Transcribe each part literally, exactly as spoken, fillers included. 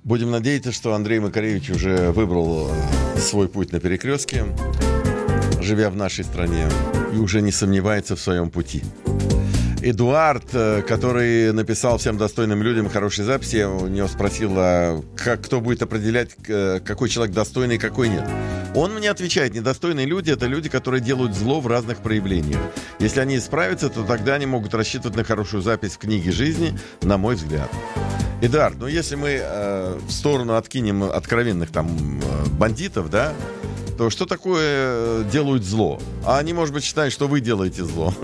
Будем надеяться, что Андрей Макаревич уже выбрал свой путь на перекрестке, живя в нашей стране, и уже не сомневается в своем пути. Эдуард, который написал всем достойным людям хорошие записи, я у него спросил, а как, кто будет определять, какой человек достойный, какой нет. Он мне отвечает: недостойные люди — это люди, которые делают зло в разных проявлениях. Если они исправятся, то тогда они могут рассчитывать на хорошую запись в книге жизни, на мой взгляд. Эдуард, ну если мы э, в сторону откинем откровенных там э, бандитов, да, то что такое делают зло? А они, может быть, считают, что вы делаете зло.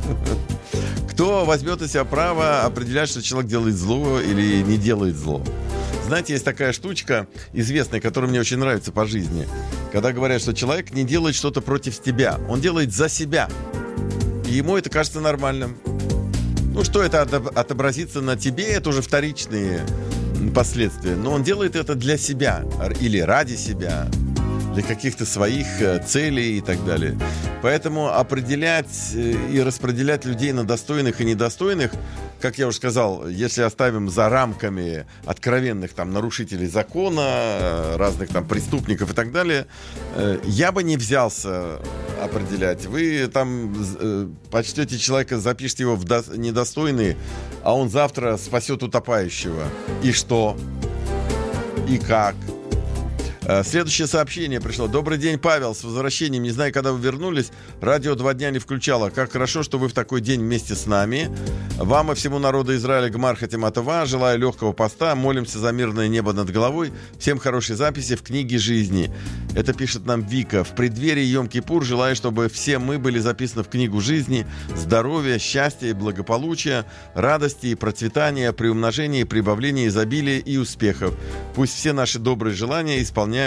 Кто возьмет на себя право определять, что человек делает зло или не делает зло? Знаете, есть такая штучка известная, которая мне очень нравится по жизни. Когда говорят, что человек не делает что-то против тебя, он делает за себя. И ему это кажется нормальным. Ну, что это отобразится на тебе, это уже вторичные последствия. Но он делает это для себя или ради себя, для каких-то своих целей и так далее. Поэтому определять и распределять людей на достойных и недостойных, как я уже сказал, если оставим за рамками откровенных там нарушителей закона, разных там преступников и так далее, я бы не взялся определять. Вы там почтете человека, запишите его в до- недостойный, а он завтра спасет утопающего. И что? И как? Следующее сообщение пришло. Добрый день, Павел, с возвращением. Не знаю, когда вы вернулись. Радио два дня не включало. Как хорошо, что вы в такой день вместе с нами. Вам и всему народу Израиля гмар хатима това. Желаю легкого поста. Молимся за мирное небо над головой. Всем хорошей записи в книге жизни. Это пишет нам Вика. В преддверии Йом-Кипур желаю, чтобы все мы были записаны в книгу жизни. Здоровья, счастья и благополучия, радости и процветания, приумножения и прибавления, изобилия и успехов. Пусть все наши добрые желания исполняются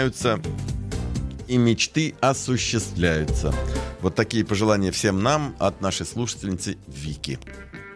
и мечты осуществляются. Вот такие пожелания всем нам от нашей слушательницы Вики.